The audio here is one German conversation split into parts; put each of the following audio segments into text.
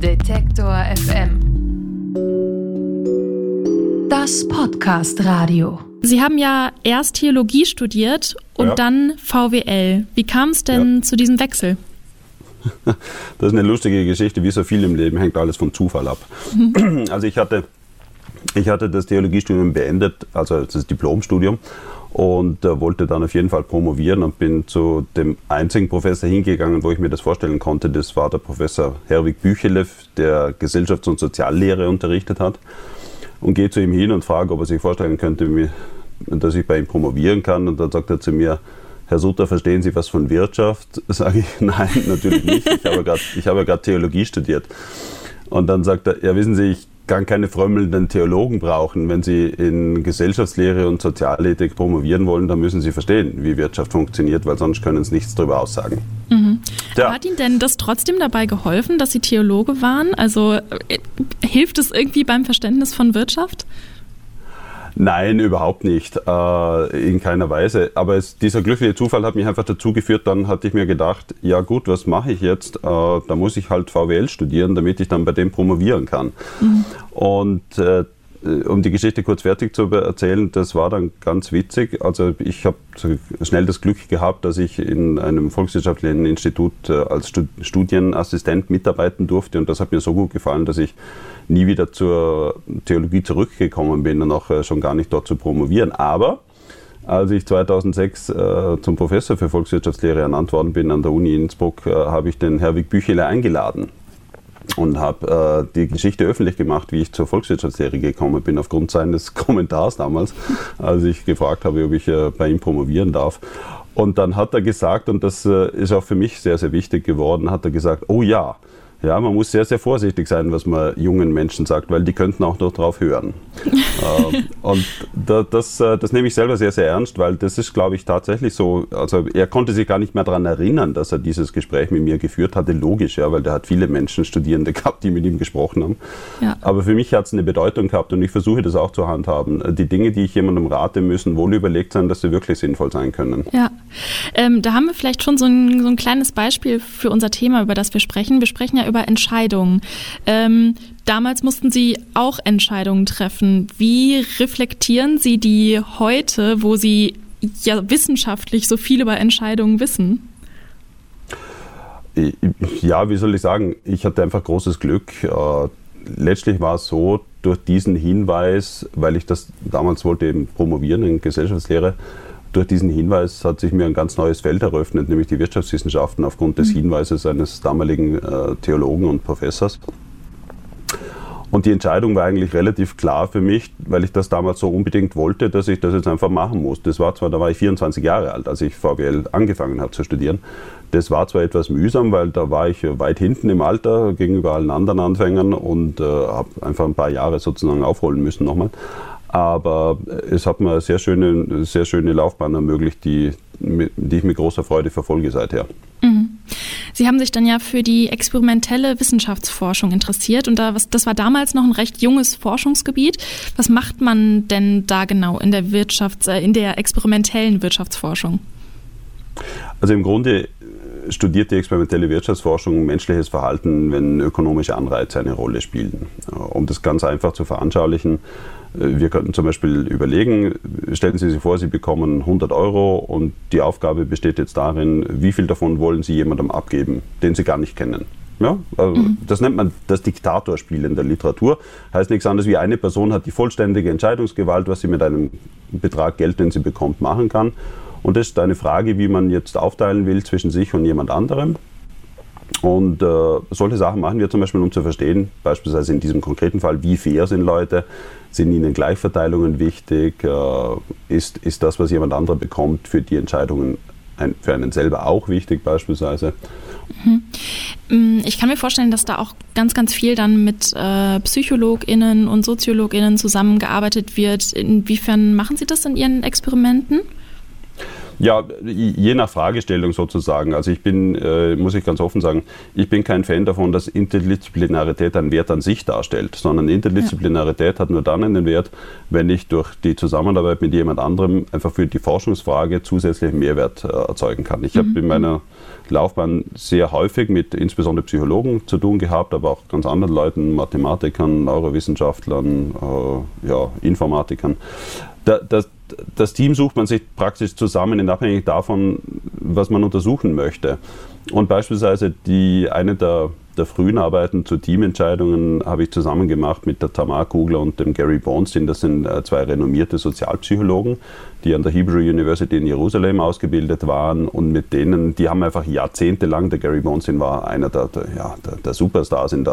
Detektor FM. Das Podcast-Radio. Sie haben ja erst Theologie studiert und dann VWL. Wie kam es denn zu diesem Wechsel? Das ist eine lustige Geschichte, wie so viel im Leben, hängt alles vom Zufall ab. Also ich hatte das Theologiestudium beendet, also das Diplomstudium, und wollte dann auf jeden Fall promovieren und bin zu dem einzigen Professor hingegangen, wo ich mir das vorstellen konnte. Das war der Professor Herwig Büchelew, der Gesellschafts- und Soziallehre unterrichtet hat, und gehe zu ihm hin und frage, ob er sich vorstellen könnte, dass ich bei ihm promovieren kann. Und dann sagt er zu mir: Herr Sutter, verstehen Sie was von Wirtschaft? Sage ich: Nein, natürlich nicht. Ich habe gerade Theologie studiert. Und dann sagt er: Ja, wissen Sie, ich kann keine frömmelnden Theologen brauchen. Wenn Sie in Gesellschaftslehre und Sozialethik promovieren wollen, dann müssen Sie verstehen, wie Wirtschaft funktioniert, weil sonst können Sie nichts darüber aussagen. Mhm. Hat Ihnen denn das trotzdem dabei geholfen, dass Sie Theologe waren? Also hilft es irgendwie beim Verständnis von Wirtschaft? Nein, überhaupt nicht, in keiner Weise. Aber dieser glückliche Zufall hat mich einfach dazu geführt, dann hatte ich mir gedacht, ja gut, was mache ich jetzt? Da muss ich halt VWL studieren, damit ich dann bei dem promovieren kann. Mhm. Und um die Geschichte kurz fertig zu erzählen, das war dann ganz witzig. Also ich habe schnell das Glück gehabt, dass ich in einem volkswirtschaftlichen Institut als Studienassistent mitarbeiten durfte, und das hat mir so gut gefallen, dass ich nie wieder zur Theologie zurückgekommen bin und auch schon gar nicht dort zu promovieren. Aber als ich 2006 zum Professor für Volkswirtschaftslehre ernannt worden bin an der Uni Innsbruck, habe ich den Herwig Büchelew eingeladen und habe die Geschichte öffentlich gemacht, wie ich zur Volkswirtschaftslehre gekommen bin, aufgrund seines Kommentars damals, als ich gefragt habe, ob ich bei ihm promovieren darf. Und dann hat er gesagt, und das ist auch für mich sehr, sehr wichtig geworden, hat er gesagt: Oh ja, man muss sehr, sehr vorsichtig sein, was man jungen Menschen sagt, weil die könnten auch noch drauf hören. Und das nehme ich selber sehr, sehr ernst, weil das ist, glaube ich, tatsächlich so. Also er konnte sich gar nicht mehr daran erinnern, dass er dieses Gespräch mit mir geführt hatte. Logisch, ja, weil der hat viele Menschen, Studierende gehabt, die mit ihm gesprochen haben. Ja. Aber für mich hat es eine Bedeutung gehabt, und ich versuche das auch zu handhaben. Die Dinge, die ich jemandem rate, müssen wohl überlegt sein, dass sie wirklich sinnvoll sein können. Ja, da haben wir vielleicht schon so ein kleines Beispiel für unser Thema, über das wir sprechen. Wir sprechen ja über Entscheidungen. Damals mussten Sie auch Entscheidungen treffen. Wie reflektieren Sie die heute, wo Sie ja wissenschaftlich so viel über Entscheidungen wissen? Ja, wie soll ich sagen? Ich hatte einfach großes Glück. Letztlich war es so, durch diesen Hinweis, weil ich das damals wollte eben promovieren in Gesellschaftslehre, durch diesen Hinweis hat sich mir ein ganz neues Feld eröffnet, nämlich die Wirtschaftswissenschaften, aufgrund des Hinweises eines damaligen Theologen und Professors. Und die Entscheidung war eigentlich relativ klar für mich, weil ich das damals so unbedingt wollte, dass ich das jetzt einfach machen muss. Da war ich 24 Jahre alt, als ich VWL angefangen habe zu studieren. Das war zwar etwas mühsam, weil da war ich weit hinten im Alter gegenüber allen anderen Anfängern und habe einfach ein paar Jahre sozusagen aufholen müssen nochmal. Aber es hat mir eine sehr schöne Laufbahn ermöglicht, die ich mit großer Freude verfolge seither. Mhm. Sie haben sich dann ja für die experimentelle Wissenschaftsforschung interessiert, und das war damals noch ein recht junges Forschungsgebiet. Was macht man denn da genau in der experimentellen Wirtschaftsforschung? Also im Grunde studiert die experimentelle Wirtschaftsforschung menschliches Verhalten, wenn ökonomische Anreize eine Rolle spielen. Um das ganz einfach zu veranschaulichen: Wir könnten zum Beispiel überlegen, stellen Sie sich vor, Sie bekommen 100 € und die Aufgabe besteht jetzt darin, wie viel davon wollen Sie jemandem abgeben, den Sie gar nicht kennen. Ja, also das nennt man das Diktatorspiel in der Literatur. Heißt nichts anderes wie, eine Person hat die vollständige Entscheidungsgewalt, was sie mit einem Betrag Geld, den sie bekommt, machen kann. Und das ist eine Frage, wie man jetzt aufteilen will zwischen sich und jemand anderem. Und solche Sachen machen wir zum Beispiel, um zu verstehen, beispielsweise in diesem konkreten Fall, wie fair sind Leute, sind ihnen Gleichverteilungen wichtig, ist das, was jemand anderer bekommt, für die Entscheidungen für einen selber auch wichtig beispielsweise. Ich kann mir vorstellen, dass da auch ganz, ganz viel dann mit PsychologInnen und SoziologInnen zusammengearbeitet wird. Inwiefern machen Sie das in Ihren Experimenten? Ja, je nach Fragestellung sozusagen. Also ich bin, muss ich ganz offen sagen, ich bin kein Fan davon, dass Interdisziplinarität einen Wert an sich darstellt, sondern Interdisziplinarität hat nur dann einen Wert, wenn ich durch die Zusammenarbeit mit jemand anderem einfach für die Forschungsfrage zusätzlichen Mehrwert erzeugen kann. Ich habe in meiner Laufbahn sehr häufig mit insbesondere Psychologen zu tun gehabt, aber auch ganz anderen Leuten, Mathematikern, Neurowissenschaftlern, Informatikern. Das Team sucht man sich praktisch zusammen in Abhängigkeit davon, was man untersuchen möchte. Und beispielsweise eine der frühen Arbeiten zu Teamentscheidungen habe ich zusammen gemacht mit der Tamar Kugler und dem Gary Bornstein. Das sind zwei renommierte Sozialpsychologen, die an der Hebrew University in Jerusalem ausgebildet waren, und mit denen, die haben einfach jahrzehntelang, der Gary Bornstein war einer der Superstars in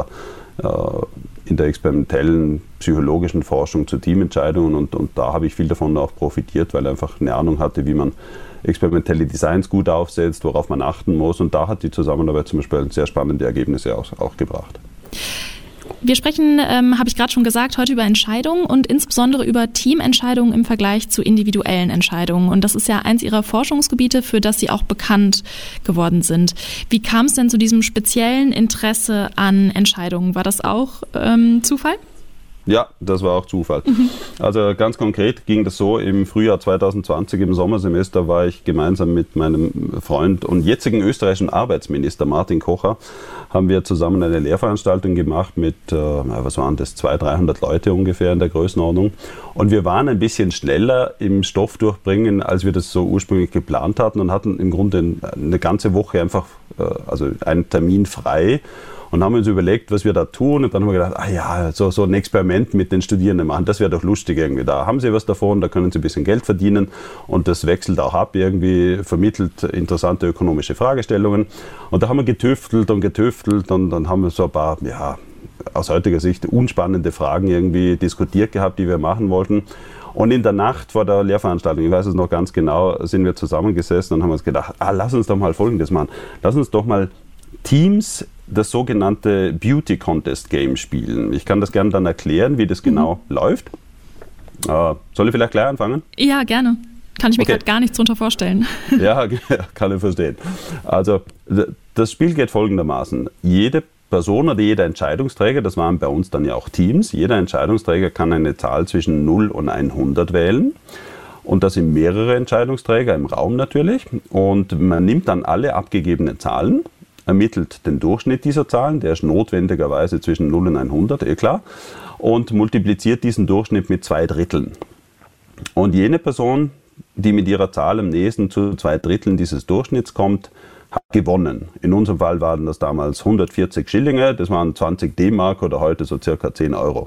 der experimentellen psychologischen Forschung zu Teamentscheidungen, und da habe ich viel davon auch profitiert, weil er einfach eine Ahnung hatte, wie man experimentelle Designs gut aufsetzt, worauf man achten muss, und da hat die Zusammenarbeit zum Beispiel sehr spannende Ergebnisse auch gebracht. Wir sprechen, habe ich gerade schon gesagt, heute über Entscheidungen und insbesondere über Teamentscheidungen im Vergleich zu individuellen Entscheidungen. Und das ist ja eins Ihrer Forschungsgebiete, für das Sie auch bekannt geworden sind. Wie kam es denn zu diesem speziellen Interesse an Entscheidungen? War das auch Zufall? Ja, das war auch Zufall. Also ganz konkret ging das so: Im Frühjahr 2020, im Sommersemester, war ich gemeinsam mit meinem Freund und jetzigen österreichischen Arbeitsminister Martin Kocher, haben wir zusammen eine Lehrveranstaltung gemacht mit, 200-300 Leute ungefähr in der Größenordnung. Und wir waren ein bisschen schneller im Stoffdurchbringen, als wir das so ursprünglich geplant hatten, und hatten im Grunde eine ganze Woche einfach, einen Termin frei. Und haben uns überlegt, was wir da tun, und dann haben wir gedacht, so ein Experiment mit den Studierenden machen, das wäre doch lustig irgendwie. Da haben sie was davon, da können sie ein bisschen Geld verdienen, und das wechselt auch ab, irgendwie vermittelt interessante ökonomische Fragestellungen. Und da haben wir getüftelt und dann haben wir so ein paar, aus heutiger Sicht unspannende Fragen irgendwie diskutiert gehabt, die wir machen wollten. Und in der Nacht vor der Lehrveranstaltung, ich weiß es noch ganz genau, sind wir zusammengesessen und haben uns gedacht, lass uns doch mal Folgendes machen. Lass uns doch mal Teams das sogenannte Beauty Contest Game spielen. Ich kann das gerne dann erklären, wie das genau läuft. Soll ich vielleicht gleich anfangen? Ja, gerne. Kann ich mir gerade gar nichts drunter vorstellen. Ja, kann ich verstehen. Also das Spiel geht folgendermaßen. Jede Person oder jeder Entscheidungsträger, das waren bei uns dann ja auch Teams, jeder Entscheidungsträger kann eine Zahl zwischen 0 und 100 wählen. Und das sind mehrere Entscheidungsträger im Raum natürlich. Und man nimmt dann alle abgegebenen Zahlen, ermittelt den Durchschnitt dieser Zahlen, der ist notwendigerweise zwischen 0 und 100, klar, und multipliziert diesen Durchschnitt mit 2/3. Und jene Person, die mit ihrer Zahl am nächsten zu 2/3 dieses Durchschnitts kommt, hat gewonnen. In unserem Fall waren das damals 140 Schillinge, das waren 20 D-Mark oder heute so circa 10 Euro.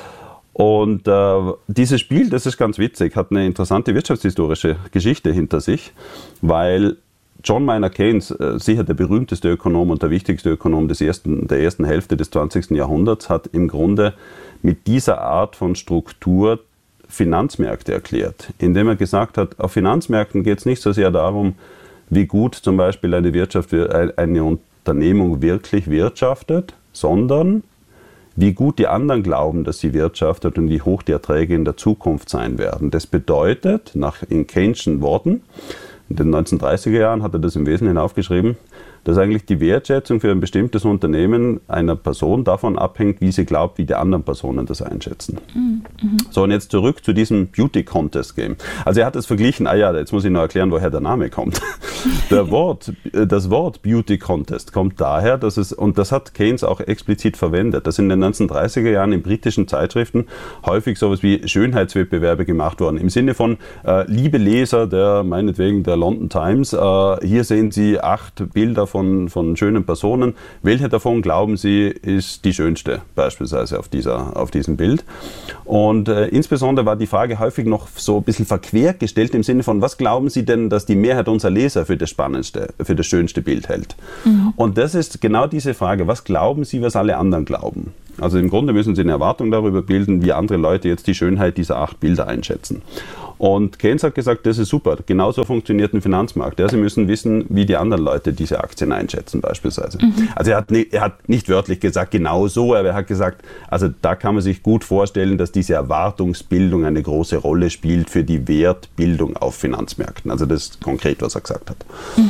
Und dieses Spiel, das ist ganz witzig, hat eine interessante wirtschaftshistorische Geschichte hinter sich, weil John Maynard Keynes, sicher der berühmteste Ökonom und der wichtigste Ökonom der ersten Hälfte des 20. Jahrhunderts, hat im Grunde mit dieser Art von Struktur Finanzmärkte erklärt, indem er gesagt hat, auf Finanzmärkten geht es nicht so sehr darum, wie gut zum Beispiel eine Unternehmung wirklich wirtschaftet, sondern wie gut die anderen glauben, dass sie wirtschaftet und wie hoch die Erträge in der Zukunft sein werden. Das bedeutet, in Keynes'schen Worten, in den 1930er Jahren hat er das im Wesentlichen aufgeschrieben, dass eigentlich die Wertschätzung für ein bestimmtes Unternehmen einer Person davon abhängt, wie sie glaubt, wie die anderen Personen das einschätzen. So, und jetzt zurück zu diesem Beauty Contest Game. Also er hat es verglichen, jetzt muss ich noch erklären, woher der Name kommt. Das Wort Beauty Contest kommt daher, und das hat Keynes auch explizit verwendet, dass in den 1930er Jahren in britischen Zeitschriften häufig sowas wie Schönheitswettbewerbe gemacht wurden. Im Sinne von, liebe Leser meinetwegen der London Times, hier sehen Sie 8 Bilder von schönen Personen. Welche davon glauben Sie ist die schönste, beispielsweise auf diesem Bild? Und insbesondere war die Frage häufig noch so ein bisschen verquert gestellt im Sinne von, was glauben Sie denn, dass die Mehrheit unserer Leser für das spannendste, für das schönste Bild hält? Und das ist genau diese Frage, was glauben Sie, was alle anderen glauben? Also im Grunde müssen Sie eine Erwartung darüber bilden, wie andere Leute jetzt die Schönheit dieser 8 Bilder einschätzen. Und Keynes hat gesagt, das ist super, genauso funktioniert ein Finanzmarkt. Ja, Sie müssen wissen, wie die anderen Leute diese Aktien einschätzen beispielsweise. Also er hat nicht wörtlich gesagt, genau so, aber er hat gesagt, also da kann man sich gut vorstellen, dass diese Erwartungsbildung eine große Rolle spielt für die Wertbildung auf Finanzmärkten. Also das ist konkret, was er gesagt hat.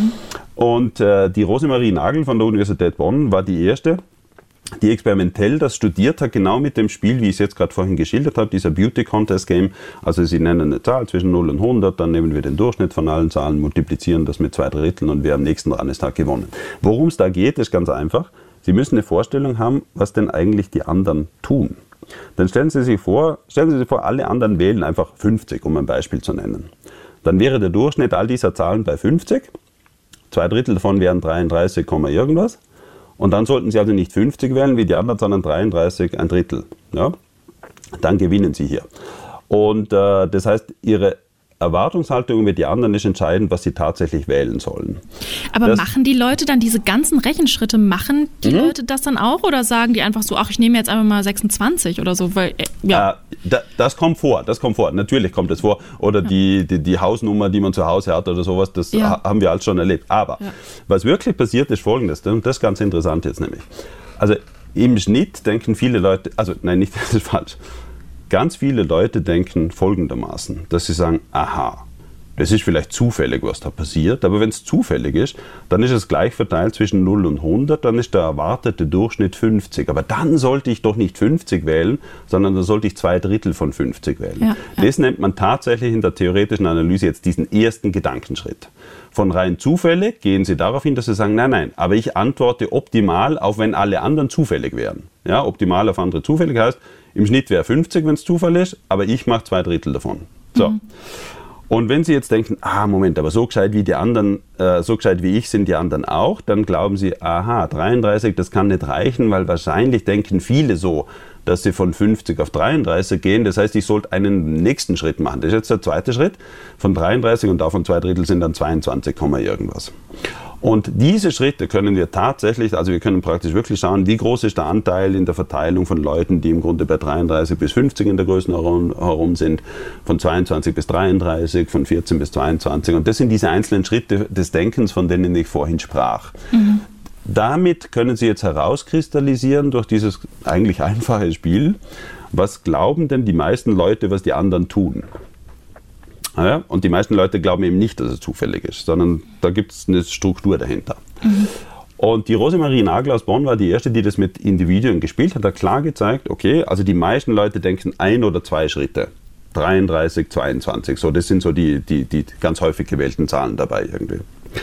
Und die Rosemarie Nagel von der Universität Bonn war die erste, die experimentell das studiert hat, genau mit dem Spiel, wie ich es jetzt gerade vorhin geschildert habe, dieser Beauty Contest Game. Also Sie nennen eine Zahl zwischen 0 und 100, dann nehmen wir den Durchschnitt von allen Zahlen, multiplizieren das mit 2/3 und wer am nächsten dran ist, hat gewonnen. Worum es da geht, ist ganz einfach. Sie müssen eine Vorstellung haben, was denn eigentlich die anderen tun. Dann stellen Sie sich vor, alle anderen wählen einfach 50, um ein Beispiel zu nennen. Dann wäre der Durchschnitt all dieser Zahlen bei 50. 2/3 davon wären 33, irgendwas. Und dann sollten Sie also nicht 50 wählen wie die anderen, sondern 33, 1/3. Ja? Dann gewinnen Sie hier. Und das heißt, Ihre Erwartungshaltung über die anderen ist entscheidend, was Sie tatsächlich wählen sollen. Aber machen die Leute dann diese ganzen Rechenschritte, machen die Leute das dann auch oder sagen die einfach so, ach, ich nehme jetzt einfach mal 26 oder so? Weil, das kommt vor, natürlich kommt es vor. Oder die Hausnummer, die man zu Hause hat oder sowas, das haben wir alles schon erlebt. Aber was wirklich passiert, ist Folgendes, und das ist ganz interessant jetzt nämlich. Also im Schnitt denken viele Leute, das ist falsch. Ganz viele Leute denken folgendermaßen, dass sie sagen, aha, das ist vielleicht zufällig, was da passiert, aber wenn es zufällig ist, dann ist es gleich verteilt zwischen 0 und 100, dann ist der erwartete Durchschnitt 50. Aber dann sollte ich doch nicht 50 wählen, sondern dann sollte ich 2/3 von 50 wählen. Ja. Das nennt man tatsächlich in der theoretischen Analyse jetzt diesen ersten Gedankenschritt. Von rein zufällig gehen Sie darauf hin, dass Sie sagen, nein, aber ich antworte optimal, auch wenn alle anderen zufällig wären. Ja, optimal auf andere zufällig heißt, im Schnitt wäre 50, wenn es Zufall ist, aber ich mache 2/3 davon. So. Und wenn Sie jetzt denken, Moment, aber so gescheit wie die anderen, so gescheit wie ich sind die anderen auch, dann glauben Sie, 33, das kann nicht reichen, weil wahrscheinlich denken viele so, dass sie von 50 auf 33 gehen. Das heißt, ich sollte einen nächsten Schritt machen. Das ist jetzt der zweite Schritt von 33 und davon 2/3 sind dann 22, irgendwas. Und diese Schritte können wir tatsächlich, also wir können praktisch wirklich schauen, wie groß ist der Anteil in der Verteilung von Leuten, die im Grunde bei 33 bis 50 in der Größenordnung herum sind, von 22 bis 33, von 14 bis 22. Und das sind diese einzelnen Schritte des Denkens, von denen ich vorhin sprach. Damit können Sie jetzt herauskristallisieren durch dieses eigentlich einfache Spiel, was glauben denn die meisten Leute, was die anderen tun? Ja, und die meisten Leute glauben eben nicht, dass es zufällig ist, sondern da gibt es eine Struktur dahinter. Und die Rosemarie Nagel aus Bonn war die erste, die das mit Individuen gespielt hat, hat klar gezeigt, okay, also die meisten Leute denken 1 oder 2 Schritte. 33, 22, so, das sind so die ganz häufig gewählten Zahlen dabei irgendwie.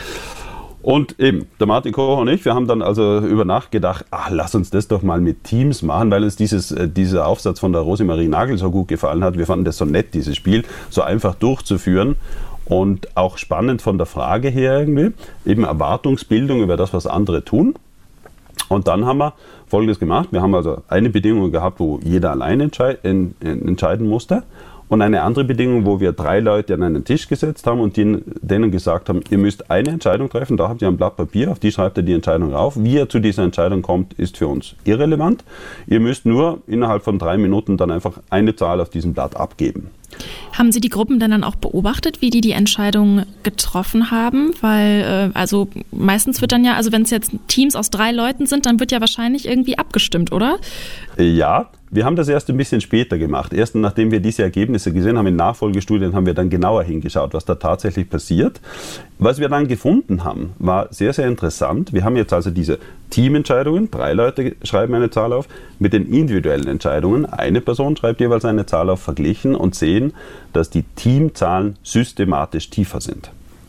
Und eben, der Martin Koch und ich, wir haben dann also über Nacht gedacht, lass uns das doch mal mit Teams machen, weil uns dieser Aufsatz von der Rosemarie Nagel so gut gefallen hat. Wir fanden das so nett, dieses Spiel so einfach durchzuführen und auch spannend von der Frage her irgendwie, eben Erwartungsbildung über das, was andere tun. Und dann haben wir Folgendes gemacht. Wir haben also eine Bedingung gehabt, wo jeder allein entscheiden musste. Und eine andere Bedingung, wo wir 3 Leute an einen Tisch gesetzt haben und denen gesagt haben, ihr müsst eine Entscheidung treffen, da habt ihr ein Blatt Papier, auf die schreibt ihr die Entscheidung auf. Wie ihr zu dieser Entscheidung kommt, ist für uns irrelevant. Ihr müsst nur innerhalb von 3 Minuten dann einfach eine Zahl auf diesem Blatt abgeben. Haben Sie die Gruppen dann auch beobachtet, wie die Entscheidung getroffen haben? Weil, also meistens wird dann ja, also wenn es jetzt Teams aus 3 Leuten sind, dann wird ja wahrscheinlich irgendwie abgestimmt, oder? Ja, wir haben das erst ein bisschen später gemacht. Erst nachdem wir diese Ergebnisse gesehen haben, in Nachfolgestudien haben wir dann genauer hingeschaut, was da tatsächlich passiert. Was wir dann gefunden haben, war sehr, sehr interessant. Wir haben jetzt also diese Teamentscheidungen, 3 Leute schreiben eine Zahl auf, mit den individuellen Entscheidungen, eine Person schreibt jeweils eine Zahl auf, verglichen und sehen, dass die Teamzahlen systematisch tiefer sind.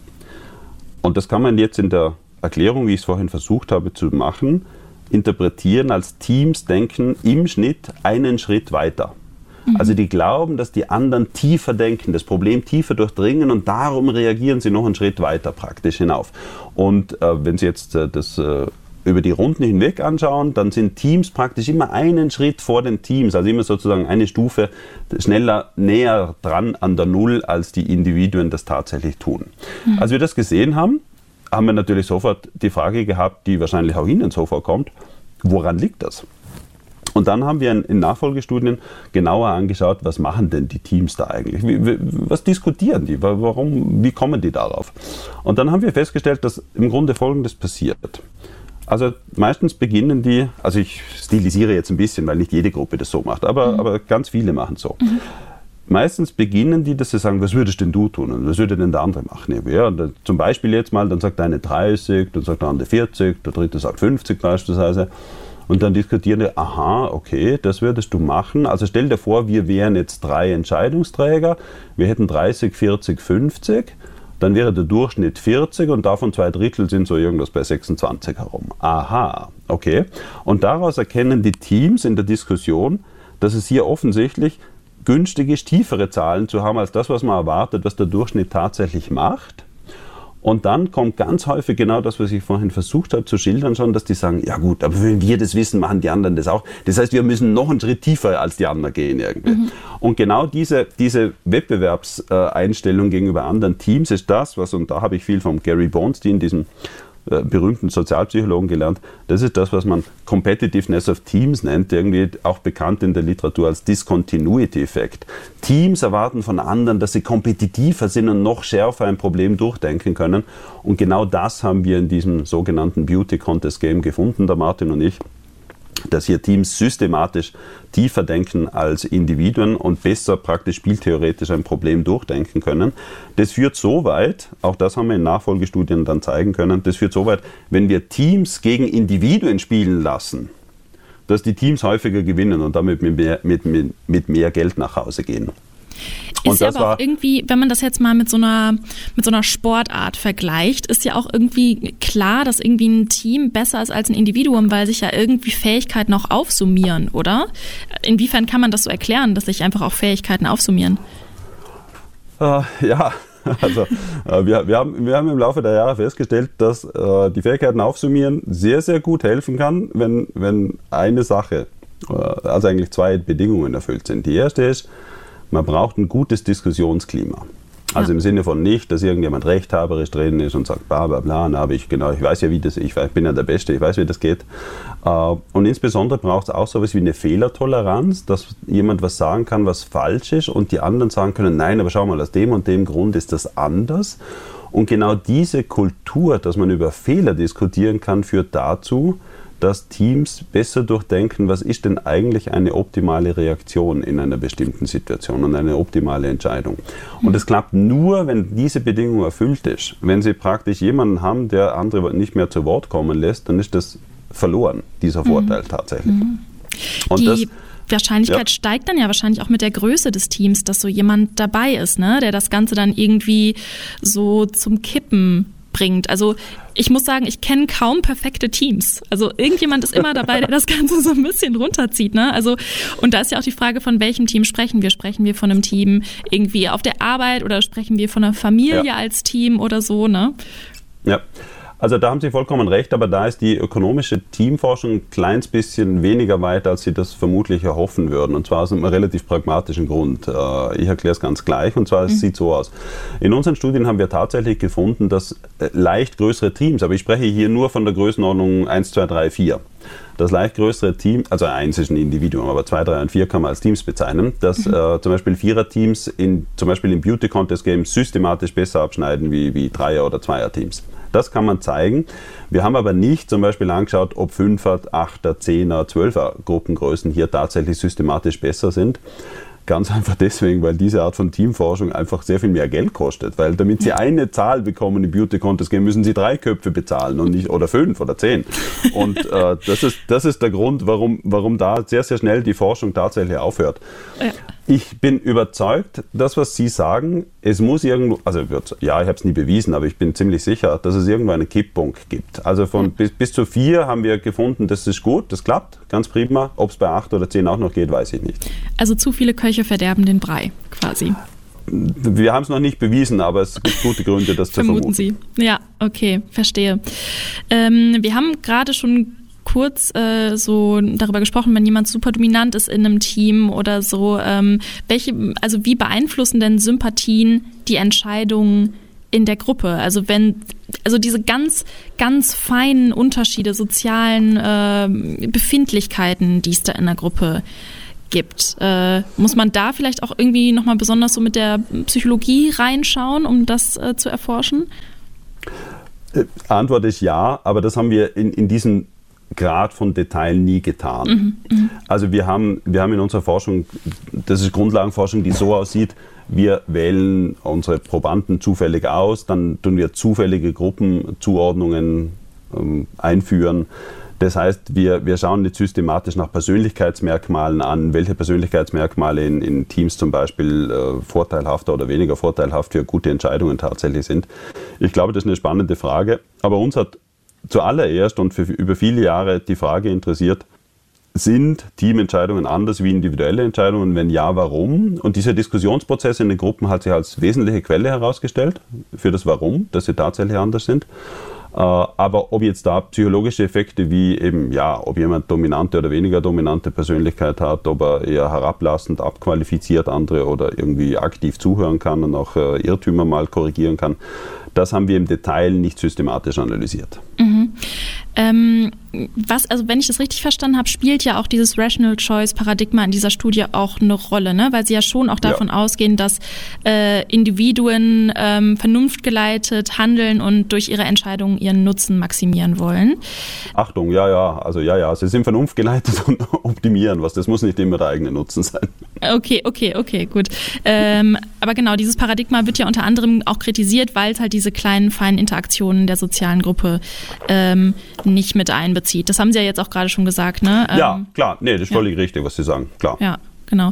Und das kann man jetzt in der Erklärung, wie ich es vorhin versucht habe zu machen, interpretieren als Teams denken im Schnitt einen Schritt weiter. Also die glauben, dass die anderen tiefer denken, das Problem tiefer durchdringen und darum reagieren sie noch einen Schritt weiter praktisch hinauf. Und wenn Sie jetzt das über die Runden hinweg anschauen, dann sind Teams praktisch immer einen Schritt vor den Teams, also immer sozusagen eine Stufe schneller näher dran an der Null, als die Individuen das tatsächlich tun. Als wir das gesehen haben, haben wir natürlich sofort die Frage gehabt, die wahrscheinlich auch Ihnen so vorkommt, woran liegt das? Und dann haben wir in Nachfolgestudien genauer angeschaut, was machen denn die Teams da eigentlich? Was diskutieren die? Wie kommen die darauf? Und dann haben wir festgestellt, dass im Grunde Folgendes passiert. Also meistens beginnen die, also ich stilisiere jetzt ein bisschen, weil nicht jede Gruppe das so macht, aber ganz viele machen es so. Meistens beginnen die, dass sie sagen, was würdest denn du tun und was würde denn der andere machen? Ja, zum Beispiel jetzt mal, dann sagt der eine 30, dann sagt der andere 40, der dritte sagt 50 beispielsweise. Und dann diskutieren die, aha, okay, das würdest du machen. Also stell dir vor, wir wären jetzt 3 Entscheidungsträger, wir hätten 30, 40, 50, dann wäre der Durchschnitt 40 und davon 2/3 sind so irgendwas bei 26 herum. Aha, okay. Und daraus erkennen die Teams in der Diskussion, dass es hier offensichtlich günstig ist, tiefere Zahlen zu haben als das, was man erwartet, was der Durchschnitt tatsächlich macht. Und dann kommt ganz häufig genau das, was ich vorhin versucht habe zu schildern schon, dass die sagen, ja gut, aber wenn wir das wissen, machen die anderen das auch. Das heißt, wir müssen noch einen Schritt tiefer als die anderen gehen irgendwie. Und genau diese Wettbewerbseinstellung gegenüber anderen Teams ist das, und da habe ich viel vom Gary Bornstein, diesem berühmten Sozialpsychologen gelernt, das ist das, was man Competitiveness of Teams nennt, irgendwie auch bekannt in der Literatur als Discontinuity-Effekt. Teams erwarten von anderen, dass sie kompetitiver sind und noch schärfer ein Problem durchdenken können. Und genau das haben wir in diesem sogenannten Beauty Contest Game gefunden, der Martin und ich, dass hier Teams systematisch tiefer denken als Individuen und besser praktisch spieltheoretisch ein Problem durchdenken können. Das führt so weit, auch das haben wir in Nachfolgestudien dann zeigen können, das führt so weit, wenn wir Teams gegen Individuen spielen lassen, dass die Teams häufiger gewinnen und damit mit mehr Geld nach Hause gehen. Ist ja aber auch irgendwie, wenn man das jetzt mal mit so einer Sportart vergleicht, ist ja auch irgendwie klar, dass irgendwie ein Team besser ist als ein Individuum, weil sich ja irgendwie Fähigkeiten auch aufsummieren, oder? Inwiefern kann man das so erklären, dass sich einfach auch Fähigkeiten aufsummieren? Ja, also wir haben im Laufe der Jahre festgestellt, dass die Fähigkeiten aufsummieren sehr, sehr gut helfen kann, wenn eine Sache, also eigentlich 2 Bedingungen erfüllt sind. Die erste ist, man braucht ein gutes Diskussionsklima. Also im Sinne von nicht, dass irgendjemand rechthaberisch drin ist und sagt, bla bla bla, ich weiß ja, ich bin ja der Beste, ich weiß, wie das geht. Und insbesondere braucht es auch so etwas wie eine Fehlertoleranz, dass jemand was sagen kann, was falsch ist und die anderen sagen können, nein, aber schau mal, aus dem und dem Grund ist das anders. Und genau diese Kultur, dass man über Fehler diskutieren kann, führt dazu, dass Teams besser durchdenken, was ist denn eigentlich eine optimale Reaktion in einer bestimmten Situation und eine optimale Entscheidung. Und es klappt nur, wenn diese Bedingung erfüllt ist. Wenn Sie praktisch jemanden haben, der andere nicht mehr zu Wort kommen lässt, dann ist das verloren, dieser Vorteil tatsächlich. Und die Wahrscheinlichkeit steigt dann ja wahrscheinlich auch mit der Größe des Teams, dass so jemand dabei ist, ne, der das Ganze dann irgendwie so zum Kippen bringt. Also ich muss sagen, ich kenne kaum perfekte Teams. Also irgendjemand ist immer dabei, der das Ganze so ein bisschen runterzieht, ne? Also, und da ist ja auch die Frage, von welchem Team sprechen wir? Sprechen wir von einem Team irgendwie auf der Arbeit oder sprechen wir von einer Familie als Team oder so, ne? Ja. Also da haben Sie vollkommen recht, aber da ist die ökonomische Teamforschung ein kleines bisschen weniger weit, als Sie das vermutlich erhoffen würden. Und zwar aus einem relativ pragmatischen Grund. Ich erkläre es ganz gleich, und zwar es sieht so aus. In unseren Studien haben wir tatsächlich gefunden, dass leicht größere Teams, aber ich spreche hier nur von der Größenordnung 1, 2, 3, 4. Das leicht größere Team, also 1 ist ein Individuum, aber 2, 3 und 4 kann man als Teams bezeichnen, dass zum Beispiel 4er-Teams zum Beispiel im Beauty-Contest-Game systematisch besser abschneiden wie 3er- oder 2er-Teams. Das kann man zeigen. Wir haben aber nicht zum Beispiel angeschaut, ob 5er, 8er, 10er, 12er Gruppengrößen hier tatsächlich systematisch besser sind. Ganz einfach deswegen, weil diese Art von Teamforschung einfach sehr viel mehr Geld kostet. Weil damit Sie eine Zahl bekommen im Beauty Contest Game, müssen Sie 3 Köpfe bezahlen und nicht oder 5 oder 10. Und das ist der Grund, warum da sehr, sehr schnell die Forschung tatsächlich aufhört. Ja. Ich bin überzeugt, das, was Sie sagen, es muss irgendwo, also ich habe es nie bewiesen, aber ich bin ziemlich sicher, dass es irgendwo einen Kipppunkt gibt. Also bis zu 4 haben wir gefunden, das ist gut, das klappt, ganz prima. Ob es bei 8 oder 10 auch noch geht, weiß ich nicht. Also zu viele Köche verderben den Brei, quasi. Wir haben es noch nicht bewiesen, aber es gibt gute Gründe, das zu vermuten. Vermuten Sie. Ja, okay, verstehe. Wir haben gerade schon kurz so darüber gesprochen, wenn jemand super dominant ist in einem Team oder so, wie beeinflussen denn Sympathien die Entscheidungen in der Gruppe? Also diese ganz, ganz feinen Unterschiede, sozialen Befindlichkeiten, die es da in der Gruppe gibt. Muss man da vielleicht auch irgendwie nochmal besonders so mit der Psychologie reinschauen, um das zu erforschen? Antwort ist ja, aber das haben wir in diesem Grad von Detail nie getan. Also wir haben in unserer Forschung, das ist Grundlagenforschung, die so aussieht, wir wählen unsere Probanden zufällig aus, dann tun wir zufällige Gruppenzuordnungen einführen. Das heißt, wir schauen nicht systematisch nach Persönlichkeitsmerkmalen an, welche Persönlichkeitsmerkmale in Teams zum Beispiel vorteilhafter oder weniger vorteilhaft für gute Entscheidungen tatsächlich sind. Ich glaube, das ist eine spannende Frage, aber uns hat zuallererst und über viele Jahre die Frage interessiert, sind Teamentscheidungen anders wie individuelle Entscheidungen? Wenn ja, warum? Und dieser Diskussionsprozess in den Gruppen hat sich als wesentliche Quelle herausgestellt für das Warum, dass sie tatsächlich anders sind. Aber ob jetzt da psychologische Effekte wie eben, ja, ob jemand dominante oder weniger dominante Persönlichkeit hat, ob er eher herablassend abqualifiziert andere oder irgendwie aktiv zuhören kann und auch Irrtümer mal korrigieren kann, das haben wir im Detail nicht systematisch analysiert. Also wenn ich das richtig verstanden habe, spielt ja auch dieses Rational Choice Paradigma in dieser Studie auch eine Rolle, ne? Weil Sie ja schon auch davon ausgehen, dass Individuen vernunftgeleitet handeln und durch ihre Entscheidungen ihren Nutzen maximieren wollen. Achtung, sie sind vernunftgeleitet und optimieren was. Das muss nicht immer der eigene Nutzen sein. Okay, gut. Aber genau, dieses Paradigma wird ja unter anderem auch kritisiert, weil es halt diese kleinen, feinen Interaktionen der sozialen Gruppe nicht mit einbezieht. Das haben Sie ja jetzt auch gerade schon gesagt, ne? Ja, klar. Nee, das ist völlig richtig, was Sie sagen. Klar. Ja, genau.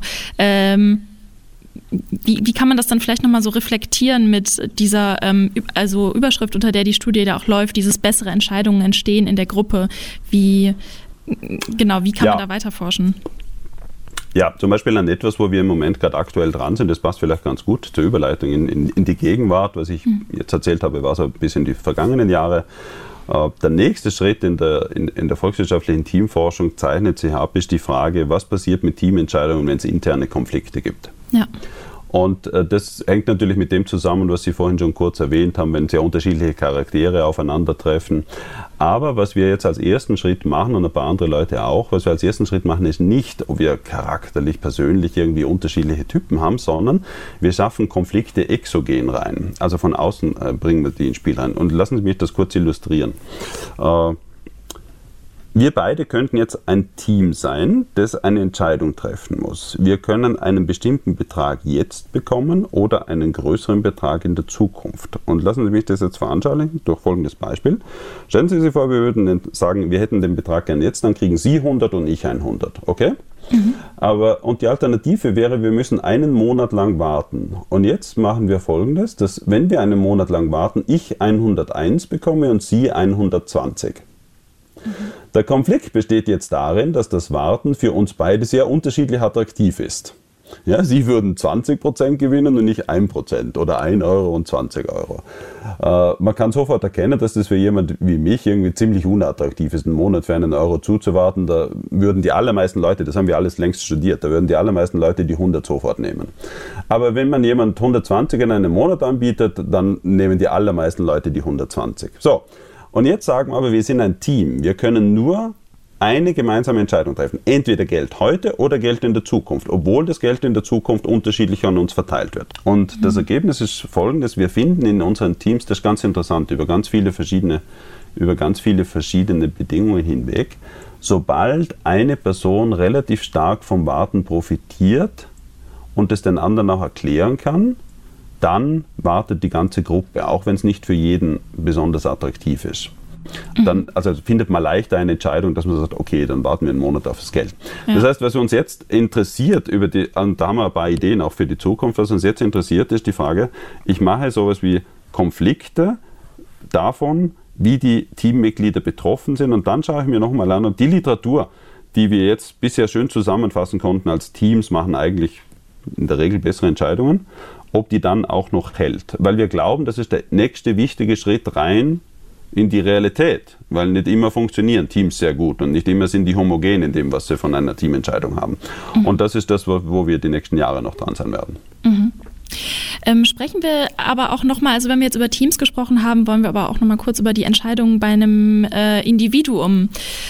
Wie kann man das dann vielleicht nochmal so reflektieren mit dieser Überschrift, unter der die Studie da auch läuft, dieses bessere Entscheidungen entstehen in der Gruppe? Wie kann man da weiterforschen? Ja, zum Beispiel an etwas, wo wir im Moment gerade aktuell dran sind, das passt vielleicht ganz gut zur Überleitung in die Gegenwart. Was ich jetzt erzählt habe, war so ein bisschen die vergangenen Jahre. Der nächste Schritt in der volkswirtschaftlichen Teamforschung zeichnet sich ab, ist die Frage, was passiert mit Teamentscheidungen, wenn es interne Konflikte gibt. Ja. Und das hängt natürlich mit dem zusammen, was Sie vorhin schon kurz erwähnt haben, wenn sehr unterschiedliche Charaktere aufeinandertreffen. Aber was wir jetzt als ersten Schritt machen, und ein paar andere Leute auch, was wir als ersten Schritt machen, ist nicht, ob wir charakterlich, persönlich irgendwie unterschiedliche Typen haben, sondern wir schaffen Konflikte exogen rein. Also von außen bringen wir die ins Spiel rein. Und lassen Sie mich das kurz illustrieren. Wir beide könnten jetzt ein Team sein, das eine Entscheidung treffen muss. Wir können einen bestimmten Betrag jetzt bekommen oder einen größeren Betrag in der Zukunft. Und lassen Sie mich das jetzt veranschaulichen durch folgendes Beispiel. Stellen Sie sich vor, wir würden sagen, wir hätten den Betrag gern jetzt, dann kriegen Sie 100 und ich 100, okay? Und die Alternative wäre, wir müssen einen Monat lang warten. Und jetzt machen wir Folgendes, dass wenn wir einen Monat lang warten, ich 101 bekomme und Sie 120. Der Konflikt besteht jetzt darin, dass das Warten für uns beide sehr unterschiedlich attraktiv ist. Ja, Sie würden 20% gewinnen und nicht 1% oder 1 Euro und 20 Euro. Man kann sofort erkennen, dass das für jemand wie mich irgendwie ziemlich unattraktiv ist, einen Monat für einen Euro zuzuwarten. Da würden die allermeisten Leute, das haben wir alles längst studiert, da würden die allermeisten Leute die 100 sofort nehmen. Aber wenn man jemand 120 in einem Monat anbietet, dann nehmen die allermeisten Leute die 120. So. Und jetzt sagen wir aber, wir sind ein Team. Wir können nur eine gemeinsame Entscheidung treffen. Entweder Geld heute oder Geld in der Zukunft, obwohl das Geld in der Zukunft unterschiedlich an uns verteilt wird. Und das Ergebnis ist folgendes: Wir finden in unseren Teams, das ist ganz interessant, über ganz viele verschiedene Bedingungen hinweg, sobald eine Person relativ stark vom Warten profitiert und es den anderen auch erklären kann, dann wartet die ganze Gruppe, auch wenn es nicht für jeden besonders attraktiv ist. Dann findet man leichter eine Entscheidung, dass man sagt, okay, dann warten wir einen Monat auf das Geld. Ja. Das heißt, was uns jetzt interessiert, und da haben wir ein paar Ideen auch für die Zukunft, was uns jetzt interessiert, ist die Frage, ich mache sowas wie Konflikte davon, wie die Teammitglieder betroffen sind, und dann schaue ich mir nochmal an, und die Literatur, die wir jetzt bisher schön zusammenfassen konnten als Teams, machen eigentlich in der Regel bessere Entscheidungen, ob die dann auch noch hält. Weil wir glauben, das ist der nächste wichtige Schritt rein in die Realität. Weil nicht immer funktionieren Teams sehr gut und nicht immer sind die homogen in dem, was sie von einer Teamentscheidung haben. Und das ist das, wo wir die nächsten Jahre noch dran sein werden. Sprechen wir aber auch nochmal, also wenn wir jetzt über Teams gesprochen haben, wollen wir aber auch nochmal kurz über die Entscheidungen bei einem Individuum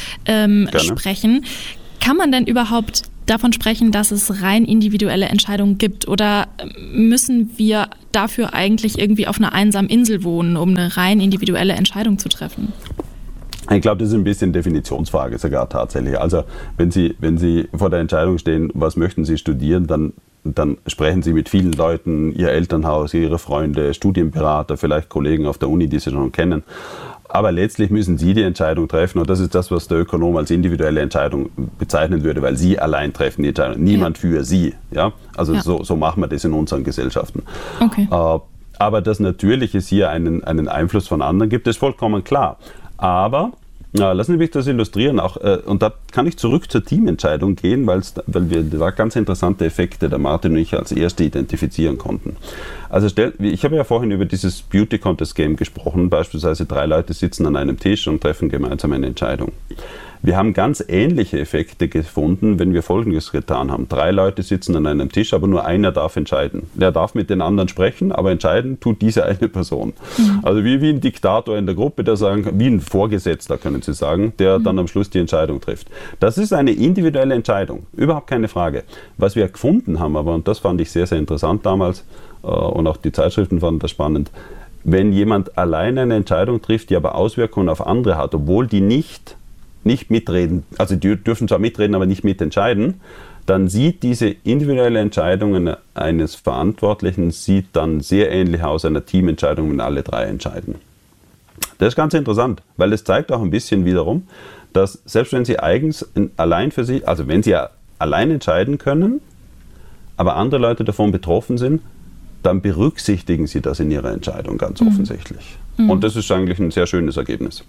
sprechen. Kann man denn überhaupt davon sprechen, dass es rein individuelle Entscheidungen gibt, oder müssen wir dafür eigentlich irgendwie auf einer einsamen Insel wohnen, um eine rein individuelle Entscheidung zu treffen? Ich glaube, das ist ein bisschen Definitionsfrage sogar tatsächlich. Also wenn Sie vor der Entscheidung stehen, was möchten Sie studieren, dann sprechen Sie mit vielen Leuten, Ihr Elternhaus, Ihre Freunde, Studienberater, vielleicht Kollegen auf der Uni, die Sie schon kennen. Aber letztlich müssen Sie die Entscheidung treffen, und das ist das, was der Ökonom als individuelle Entscheidung bezeichnen würde, weil Sie allein treffen die Entscheidung, niemand für Sie. Ja? Also so machen wir das in unseren Gesellschaften. Okay. Aber dass natürlich es hier einen Einfluss von anderen gibt, ist vollkommen klar. Aber lassen Sie mich das illustrieren, auch, und da kann ich zurück zur Teamentscheidung gehen, weil wir da ganz interessante Effekte, der Martin und ich als erste identifizieren konnten. Also ich habe ja vorhin über dieses Beauty Contest Game gesprochen, beispielsweise 3 Leute sitzen an einem Tisch und treffen gemeinsam eine Entscheidung. Wir haben ganz ähnliche Effekte gefunden, wenn wir Folgendes getan haben. 3 Leute sitzen an einem Tisch, aber nur einer darf entscheiden. Der darf mit den anderen sprechen, aber entscheiden tut diese eine Person. Also wie ein Diktator in der Gruppe, wie ein Vorgesetzter, können Sie sagen, der dann am Schluss die Entscheidung trifft. Das ist eine individuelle Entscheidung, überhaupt keine Frage. Was wir gefunden haben aber, und das fand ich sehr, sehr interessant damals, und auch die Zeitschriften fanden das spannend, wenn jemand alleine eine Entscheidung trifft, die aber Auswirkungen auf andere hat, obwohl die nicht mitreden, also die dürfen zwar mitreden, aber nicht mitentscheiden, dann sieht diese individuelle Entscheidung eines Verantwortlichen dann sehr ähnlich aus einer Teamentscheidung, wenn alle 3 entscheiden. Das ist ganz interessant, weil es zeigt auch ein bisschen wiederum, dass selbst wenn Sie allein für sich, also wenn Sie allein entscheiden können, aber andere Leute davon betroffen sind, dann berücksichtigen Sie das in Ihrer Entscheidung ganz offensichtlich. Und das ist eigentlich ein sehr schönes Ergebnis.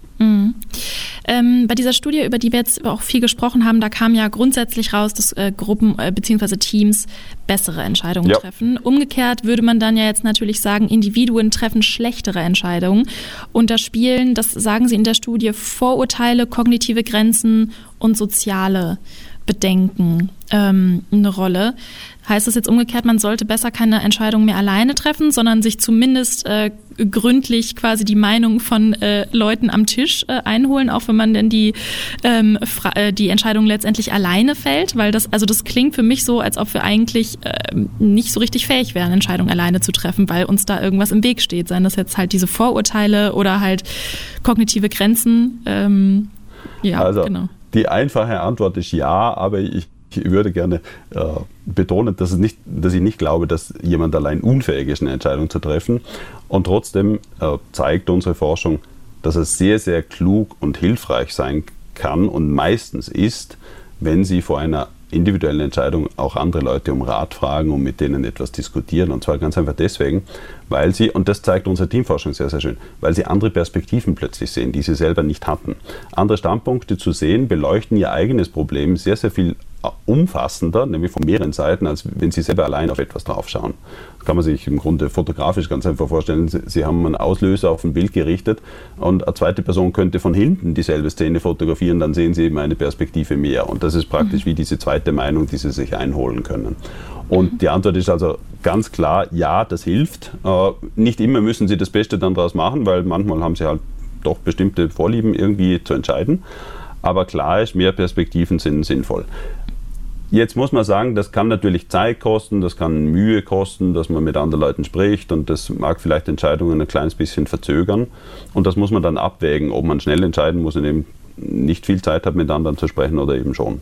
Bei dieser Studie, über die wir jetzt auch viel gesprochen haben, da kam ja grundsätzlich raus, dass Gruppen bzw. Teams bessere Entscheidungen treffen. Umgekehrt würde man dann ja jetzt natürlich sagen, Individuen treffen schlechtere Entscheidungen. Und da spielen, das sagen Sie in der Studie, Vorurteile, kognitive Grenzen und soziale Bedenken eine Rolle. Heißt das jetzt umgekehrt, man sollte besser keine Entscheidung mehr alleine treffen, sondern sich zumindest gründlich quasi die Meinung von Leuten am Tisch einholen, auch wenn man denn die Entscheidung letztendlich alleine fällt? Weil das klingt für mich so, als ob wir eigentlich nicht so richtig fähig wären, Entscheidungen alleine zu treffen, weil uns da irgendwas im Weg steht. Seien das jetzt halt diese Vorurteile oder halt kognitive Grenzen. Genau. Die einfache Antwort ist ja, aber ich würde gerne betonen, dass ich nicht glaube, dass jemand allein unfähig ist, eine Entscheidung zu treffen. Und trotzdem zeigt unsere Forschung, dass es sehr, sehr klug und hilfreich sein kann und meistens ist, wenn Sie vor einer individuellen Entscheidung auch andere Leute um Rat fragen und mit denen etwas diskutieren. Und zwar ganz einfach deswegen, weil Sie, und das zeigt unsere Teamforschung sehr, sehr schön, weil Sie andere Perspektiven plötzlich sehen, die Sie selber nicht hatten. Andere Standpunkte zu sehen, beleuchten Ihr eigenes Problem sehr, sehr viel umfassender, nämlich von mehreren Seiten, als wenn Sie selber allein auf etwas draufschauen. Das kann man sich im Grunde fotografisch ganz einfach vorstellen. Sie haben einen Auslöser auf ein Bild gerichtet und eine zweite Person könnte von hinten dieselbe Szene fotografieren, dann sehen Sie eben eine Perspektive mehr. Und das ist praktisch wie diese zweite Meinung, die Sie sich einholen können. Und die Antwort ist also ganz klar, ja, das hilft. Nicht immer müssen Sie das Beste dann daraus machen, weil manchmal haben Sie halt doch bestimmte Vorlieben irgendwie zu entscheiden. Aber klar ist, mehr Perspektiven sind sinnvoll. Jetzt muss man sagen, das kann natürlich Zeit kosten, das kann Mühe kosten, dass man mit anderen Leuten spricht und das mag vielleicht Entscheidungen ein kleines bisschen verzögern. Und das muss man dann abwägen, ob man schnell entscheiden muss und eben nicht viel Zeit hat, mit anderen zu sprechen oder eben schon.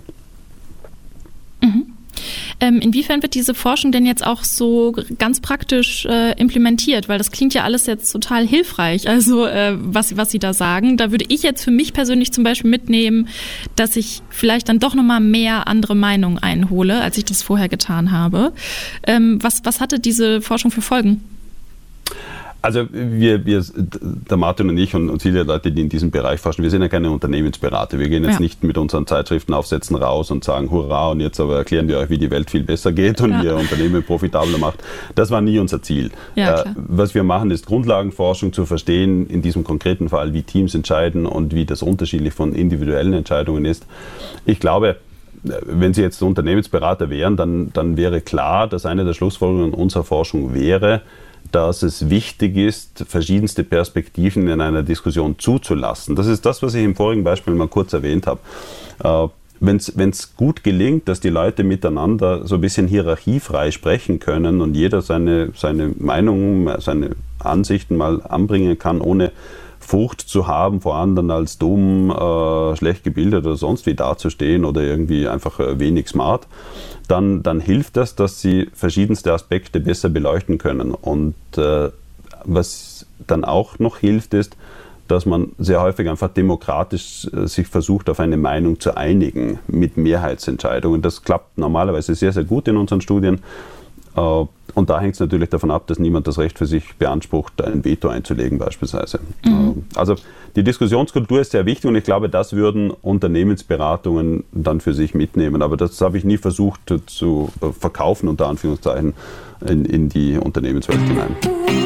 Inwiefern wird diese Forschung denn jetzt auch so ganz praktisch implementiert? Weil das klingt ja alles jetzt total hilfreich, also was Sie da sagen. Da würde ich jetzt für mich persönlich zum Beispiel mitnehmen, dass ich vielleicht dann doch nochmal mehr andere Meinungen einhole, als ich das vorher getan habe. Was hatte diese Forschung für Folgen? Also der Martin und ich und viele Leute, die in diesem Bereich forschen, wir sind ja keine Unternehmensberater. Wir gehen jetzt nicht mit unseren Zeitschriftenaufsätzen raus und sagen, hurra, und jetzt aber erklären wir euch, wie die Welt viel besser geht und wie ihr Unternehmen profitabler macht. Das war nie unser Ziel. Ja, was wir machen, ist Grundlagenforschung zu verstehen, in diesem konkreten Fall, wie Teams entscheiden und wie das unterschiedlich von individuellen Entscheidungen ist. Ich glaube, wenn Sie jetzt Unternehmensberater wären, dann wäre klar, dass eine der Schlussfolgerungen unserer Forschung wäre, dass es wichtig ist, verschiedenste Perspektiven in einer Diskussion zuzulassen. Das ist das, was ich im vorigen Beispiel mal kurz erwähnt habe. Wenn es gut gelingt, dass die Leute miteinander so ein bisschen hierarchiefrei sprechen können und jeder seine Meinung, seine Ansichten mal anbringen kann, ohne Furcht zu haben, vor anderen als dumm, schlecht gebildet oder sonst wie dazustehen oder irgendwie einfach wenig smart, dann hilft das, dass sie verschiedenste Aspekte besser beleuchten können. Und was dann auch noch hilft, ist, dass man sehr häufig einfach demokratisch sich versucht, auf eine Meinung zu einigen mit Mehrheitsentscheidungen. Das klappt normalerweise sehr, sehr gut in unseren Studien. Und da hängt es natürlich davon ab, dass niemand das Recht für sich beansprucht, ein Veto einzulegen beispielsweise. Also die Diskussionskultur ist sehr wichtig und ich glaube, das würden Unternehmensberatungen dann für sich mitnehmen. Aber das habe ich nie versucht zu verkaufen, unter Anführungszeichen, in die Unternehmenswelt hinein.